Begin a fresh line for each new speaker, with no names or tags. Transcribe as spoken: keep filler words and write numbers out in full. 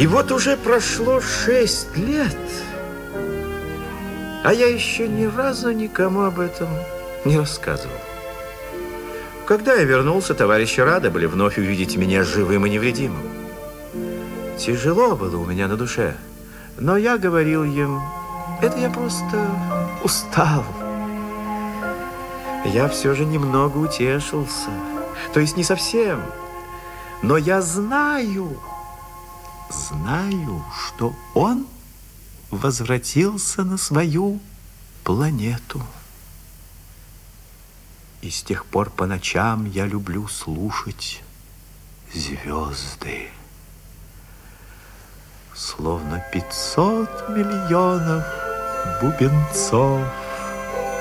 И вот уже прошло шесть лет, а я еще ни разу никому об этом не рассказывал. Когда я вернулся, товарищи рады были вновь увидеть меня живым и невредимым. Тяжело было у меня на душе, но я говорил им, это я просто устал. Я все же немного утешился, то есть не совсем, но я знаю, знаю, что он возвратился на свою планету. И с тех пор по ночам я люблю слушать звезды. Словно пятьсот миллионов бубенцов